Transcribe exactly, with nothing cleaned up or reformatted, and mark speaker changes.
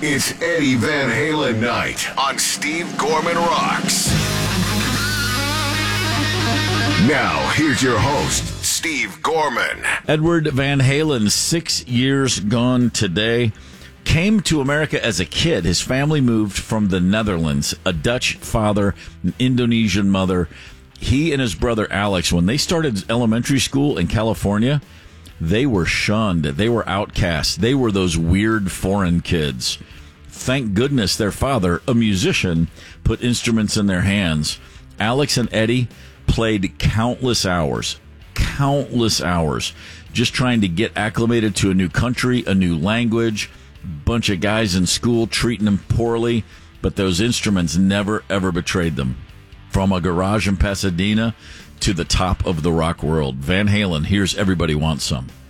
Speaker 1: It's Eddie Van Halen night on Steve Gorman Rocks. Now, here's your host, Steve Gorman.
Speaker 2: Edward Van Halen, six years gone today, came to America as a kid. His family moved from the Netherlands, a Dutch father, an Indonesian mother. He and his brother Alex, when they started elementary school in California, they were shunned. They were outcasts. They were those weird foreign kids. Thank goodness their father, a musician, put instruments in their hands. Alex and Eddie played countless hours, countless hours, just trying to get acclimated to a new country, a new language, bunch of guys in school treating them poorly, but those instruments never, ever betrayed them. From a garage in Pasadena to the top of the rock world, Van Halen, here's Everybody Wants Some.